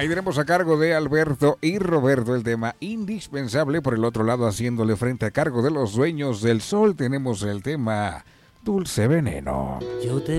Ahí tenemos a cargo de Alberto y Roberto el tema Indispensable. Por el otro lado, haciéndole frente a cargo de Los Dueños del Sol, tenemos el tema Dulce Veneno. Yo te